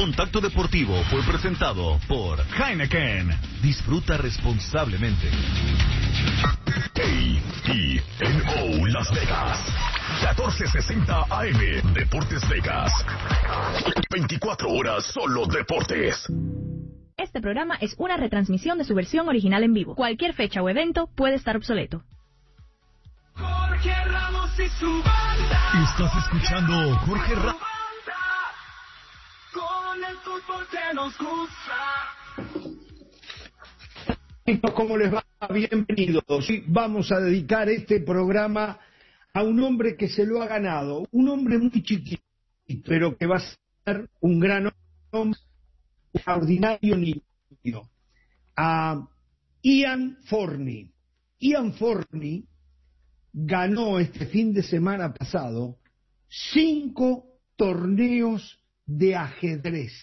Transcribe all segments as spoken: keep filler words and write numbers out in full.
Contacto Deportivo fue presentado por Heineken. Disfruta responsablemente. A E N O Las Vegas, catorce sesenta A M, Deportes Vegas. veinticuatro horas solo deportes. Este programa es una retransmisión de su versión original en vivo. Cualquier fecha o evento puede estar obsoleto. Jorge Ramos y su banda. Estás escuchando Jorge Ramos. Con el fútbol que nos gusta. ¿Cómo les va? Bienvenidos. Sí, vamos a dedicar este programa a un hombre que se lo ha ganado, un hombre muy chiquito, pero que va a ser un gran hombre, un extraordinario niño, a Ian Forney. Ian Forney ganó este fin de semana pasado cinco torneos de ajedrez.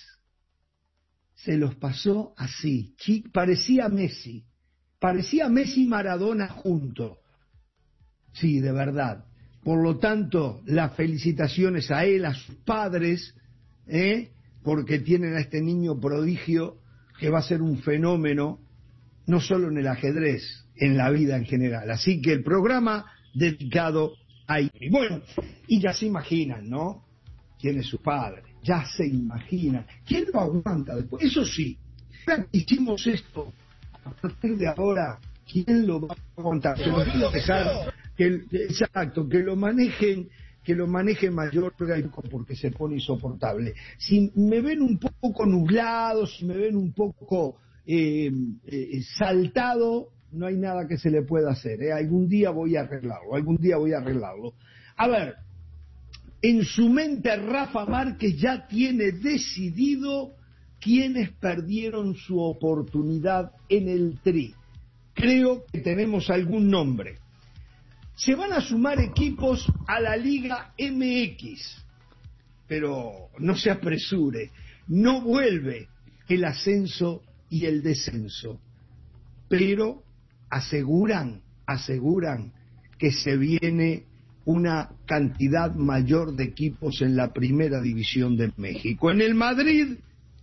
Se los pasó así, parecía Messi, parecía Messi y Maradona juntos. Sí, de verdad. Por lo tanto, las felicitaciones a él, a sus padres, ¿eh? porque tienen a este niño prodigio que va a ser un fenómeno, no solo en el ajedrez, en la vida en general. Así que el programa dedicado a él. Bueno, y ya se imaginan, ¿no? ¿Quién es su padre? Ya se imaginan. ¿Quién lo aguanta después? Eso sí, hicimos esto. A partir de ahora, ¿quién lo va a aguantar? Se los voy a dejar que, exacto, que lo manejen, que lo maneje Mayorga, porque se pone insoportable. Si me ven un poco nublado, si me ven un poco eh, eh, saltado, no hay nada que se le pueda hacer. ¿eh? Algún día voy a arreglarlo, algún día voy a arreglarlo. A ver, en su mente Rafa Márquez ya tiene decidido quiénes perdieron su oportunidad en el Tri. Creo que tenemos algún nombre. Se van a sumar equipos a la Liga M X, pero no se apresure, no vuelve el ascenso y el descenso, pero aseguran, aseguran que se viene una cantidad mayor de equipos en la primera división de México. En el Madrid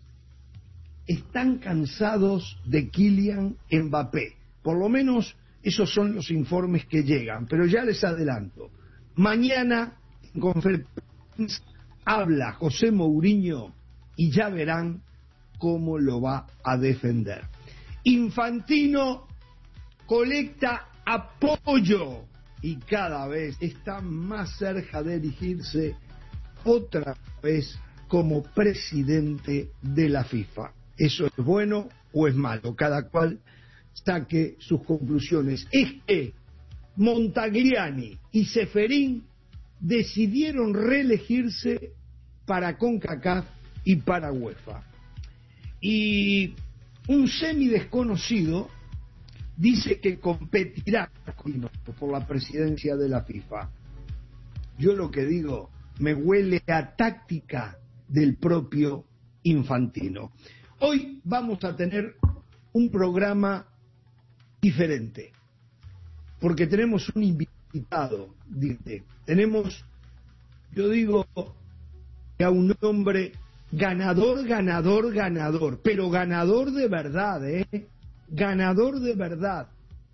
están cansados de Kylian Mbappé, por lo menos esos son los informes que llegan, pero ya les adelanto, mañana en conferencia habla José Mourinho y ya verán cómo lo va a defender. Infantino colecta apoyo y cada vez está más cerca de erigirse otra vez como presidente de la FIFA. ¿Eso es bueno o es malo? Cada cual saque sus conclusiones. Es que Montagliani y Ceferín decidieron reelegirse para CONCACAF y para UEFA. Y un semi desconocido dice que competirá por la presidencia de la FIFA. Yo lo que digo, me huele a táctica del propio Infantino. Hoy vamos a tener un programa diferente, porque tenemos un invitado, dice, tenemos, yo digo, a un hombre ganador, ganador, ganador, pero ganador de verdad, ¿eh? Ganador de verdad.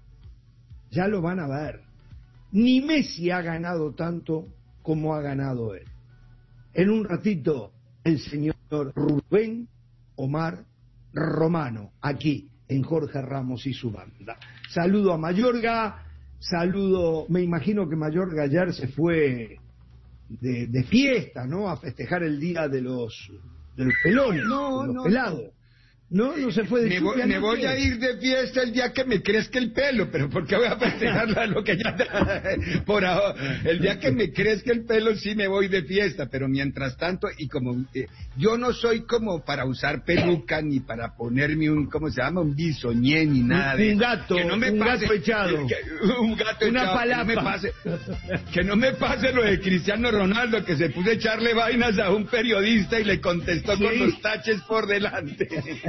Ya lo van a ver. Ni Messi ha ganado tanto como ha ganado él. En un ratito, el señor Rubén Omar Romano, aquí en Jorge Ramos y su banda. Saludo a Mayorga, saludo, me imagino que Mayorga ayer se fue de, de fiesta, ¿no? A festejar el día de los, de los pelones, no, de los no, pelados. No. No, no se fue de Me, voy, me voy a ir de fiesta el día que me crezca el pelo, pero ¿por qué voy a festejarla lo que ya por ahora? El día que me crezca el pelo sí me voy de fiesta, pero mientras tanto, y como eh, yo no soy como para usar peluca ni para ponerme un, ¿cómo se llama? Un bisoñé ni nada de un gato, que no me un pase, gato echado, que, un gato una echado, palapa. Que no, me pase, que no me pase lo de Cristiano Ronaldo, que se puso a echarle vainas a un periodista y le contestó ¿sí? con los taches por delante.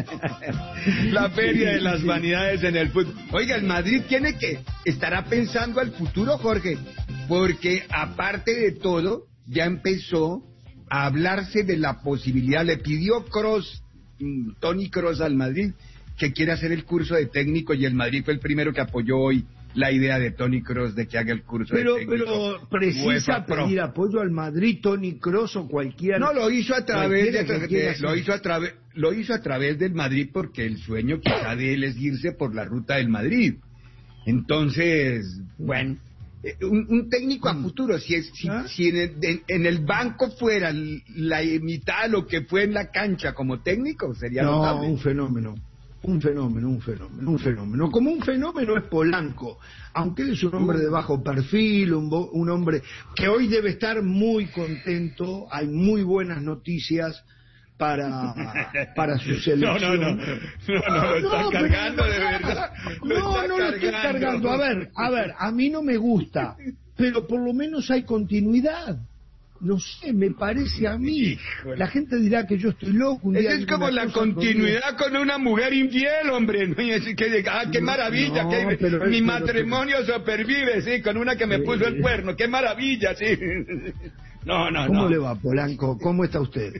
La feria de las vanidades en el fútbol. Oiga, el Madrid tiene que estará pensando al futuro, Jorge, porque aparte de todo ya empezó a hablarse de la posibilidad, le pidió Kroos, Toni Kroos al Madrid, que quiere hacer el curso de técnico, y el Madrid fue el primero que apoyó hoy la idea de Toni Kroos de que haga el curso pero, de técnico. Pero precisa pedir apoyo al Madrid, Toni Kroos o cualquier... No, lo hizo a través de, de, de lo hizo a través lo hizo a través del Madrid, porque el sueño quizá de él es irse por la ruta del Madrid. Entonces, bueno, un, un técnico a futuro, si es si, ¿Ah? si en, el, de, en el banco fuera la mitad de lo que fue en la cancha como técnico, sería no, notable. un fenómeno. Un fenómeno, un fenómeno, un fenómeno. Como un fenómeno es Polanco, aunque él es un hombre de bajo perfil, un, un hombre que hoy debe estar muy contento, hay muy buenas noticias para para su selección. No, no, no, no, no, lo está no, cargando pero, de verdad. Lo no, no lo estoy cargando. A ver, a ver, a mí no me gusta, pero por lo menos hay continuidad. No sé, me parece a mí. Híjole. La gente dirá que yo estoy loco. Un día es como la continuidad con una mujer infiel, hombre. ¿No? Que, ah, qué maravilla. No, que pero, mi pero, matrimonio pero... supervive, sí, con una que me sí. puso el cuerno. Qué maravilla, sí. No, no, ¿Cómo no. le va, Polanco? ¿Cómo está usted?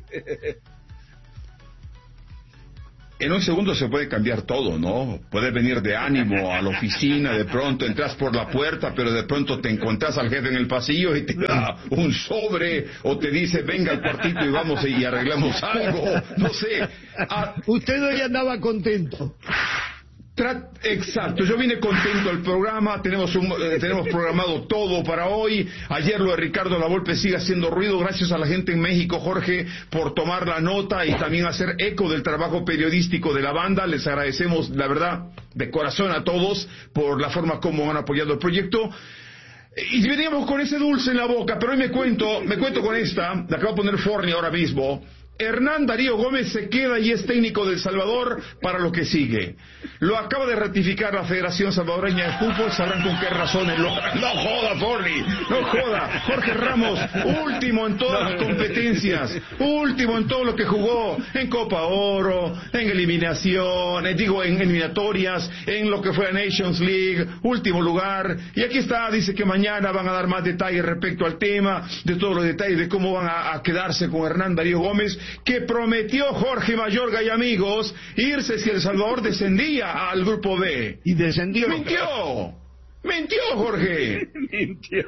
En un segundo se puede cambiar todo, ¿no? Puedes venir de ánimo a la oficina, de pronto entras por la puerta, pero de pronto te encontrás al jefe en el pasillo y te da un sobre, o te dice, venga al cuartito y vamos y arreglamos algo, no sé. Ah, usted hoy andaba contento. Exacto, yo vine contento al programa, tenemos un, eh, tenemos programado todo para hoy. Ayer lo de Ricardo Lavolpe sigue haciendo ruido, gracias a la gente en México, Jorge, por tomar la nota y también hacer eco del trabajo periodístico de la banda. Les agradecemos, la verdad, de corazón a todos por la forma como han apoyado el proyecto. Y veníamos con ese dulce en la boca, pero hoy me cuento, me cuento con esta, la acabo de poner Forni ahora mismo. Hernán Darío Gómez se queda y es técnico del Salvador para lo que sigue. Lo acaba de ratificar la Federación Salvadoreña de Fútbol, sabrán con qué razones. Lo... No joda, Forni, no joda. Jorge Ramos, último en todas las competencias, último en todo lo que jugó, en Copa Oro, en eliminación, digo, en eliminatorias, en lo que fue a Nations League, último lugar. Y aquí está, dice que mañana van a dar más detalles respecto al tema, de todos los detalles de cómo van a, a quedarse con Hernán Darío Gómez, que prometió Jorge Mayorga y amigos irse si El Salvador descendía al grupo B. Y descendió. ¡Mintió! ¡Mintió, Jorge! ¡Mintió!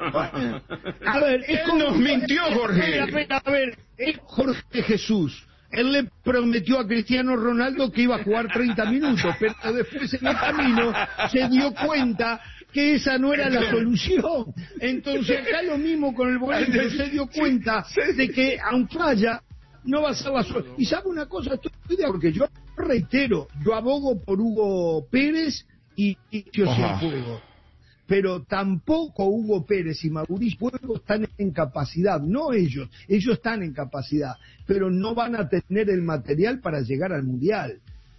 A ver, él como... nos mintió, Jorge. A ver, a ver, es Jorge Jesús. Él le prometió a Cristiano Ronaldo que iba a jugar treinta minutos, pero después en el camino se dio cuenta que esa no era la solución. Entonces acá lo mismo con el volante, se dio cuenta de que aunque falla, no va a ser la suerte. Y sabe una cosa, estoy de acuerdo, porque yo reitero, yo abogo por Hugo Pérez y Mauricio Cienfuegos, pero tampoco Hugo Pérez y Mauricio Cienfuegos están en capacidad, no ellos, ellos están en capacidad, pero no van a tener el material para llegar al Mundial.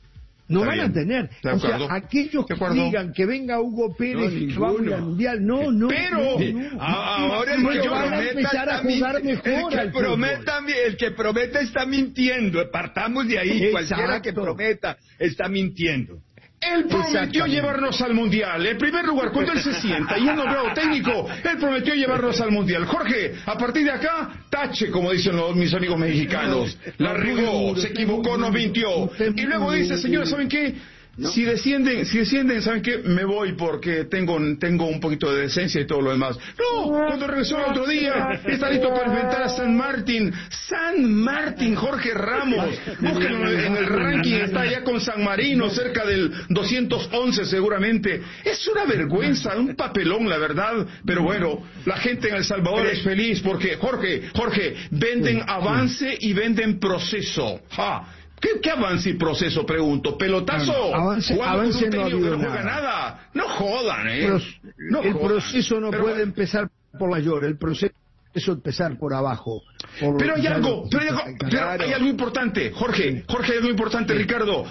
No Está van bien. a tener. O sea, aquellos que digan que venga Hugo Pérez no, y que vamos al Mundial, no, no. Pero no, no, ahora el que van a empezar a jugar mejor. El que, prometa, el que prometa está mintiendo. Partamos de ahí. Exacto. Cualquiera que prometa está mintiendo. Él prometió llevarnos al Mundial. En primer lugar, cuando él se sienta y es nombrado técnico, él prometió llevarnos al Mundial. Jorge, a partir de acá, tache, como dicen los, mis amigos mexicanos. La regó, se equivocó, nos mintió. Y luego dice, señores, ¿saben qué? ¿No? Si descienden, si descienden, ¿saben qué? Me voy porque tengo, tengo un poquito de decencia y todo lo demás. No, cuando regresó el otro día, está listo para enfrentar a San Martín. San Martín, Jorge Ramos. Búsquenlo en el ranking, está allá con San Marino, cerca del doscientos once seguramente. Es una vergüenza, un papelón, la verdad. Pero bueno, la gente en El Salvador es feliz porque, Jorge, Jorge, venden avance y venden proceso. ¡Ja! ¿Qué, ¿Qué avance y proceso? Pregunto. ¿Pelotazo? Avance, avance no ha habido que no juega nada. nada. No jodan, ¿eh? Pero, no el jodan. proceso no pero, puede empezar por mayor, el proceso es empezar por abajo. Por pero hay algo, pero hay algo, pero hay algo importante, Jorge, Jorge, hay algo importante, sí. Ricardo.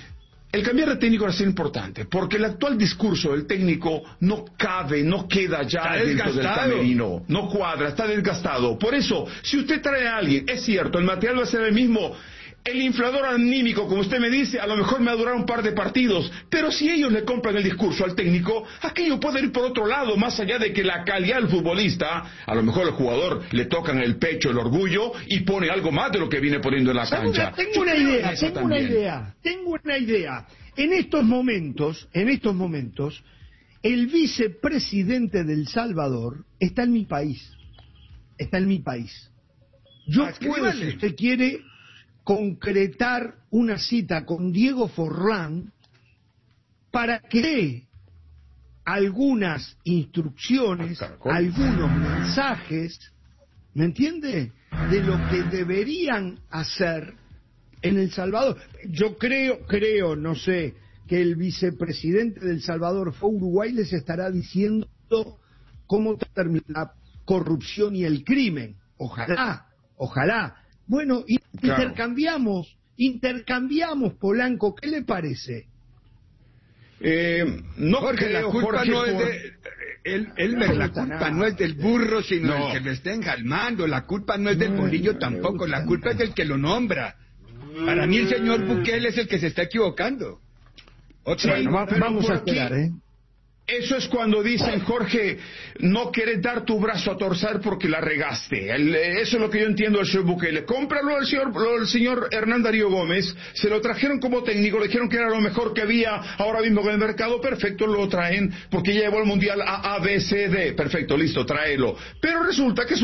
El cambiar de técnico va a ser importante, porque el actual discurso del técnico no cabe, no queda ya está dentro del camerino, no cuadra, está desgastado. Por eso, si usted trae a alguien, es cierto, el material va a ser el mismo. el inflador anímico, como usted me dice, a lo mejor me va a durar un par de partidos, pero si ellos le compran el discurso al técnico, aquello puede ir por otro lado, más allá de que la calidad del futbolista, a lo mejor el jugador le toca en el pecho el orgullo y pone algo más de lo que viene poniendo en la cancha. Tengo una idea, tengo una idea, tengo una idea. En estos momentos, en estos momentos, el vicepresidente del Salvador está en mi país, está en mi país. Yo puedo, si usted quiere, concretar una cita con Diego Forlán para que dé algunas instrucciones, algunos mensajes, ¿me entiende?, de lo que deberían hacer en El Salvador. Yo creo, creo, no sé, que el vicepresidente del Salvador fue a Uruguay, les estará diciendo cómo termina la corrupción y el crimen. Ojalá, ojalá. Bueno, intercambiamos, claro. intercambiamos, Polanco, ¿qué le parece? Eh, no Jorge, creo, la culpa Jorge, no es de... El, el, no la culpa nada. No es del burro, sino no. el que lo está enjalmando. La culpa no es del no, bolillo no tampoco, la culpa nada. es del que lo nombra. Para mí el señor Bukele es el que se está equivocando. Otra sí, vez. Vamos a esperar, ¿eh? Eso es cuando dicen, Jorge, no querés dar tu brazo a torcer porque la regaste. El, eso es lo que yo entiendo del señor Bukele. Cómpralo al señor, al señor Hernán Darío Gómez, se lo trajeron como técnico, le dijeron que era lo mejor que había ahora mismo en el mercado, perfecto, lo traen, porque ya llevó el Mundial a A, B, C, D, perfecto, listo, tráelo. Pero resulta que es un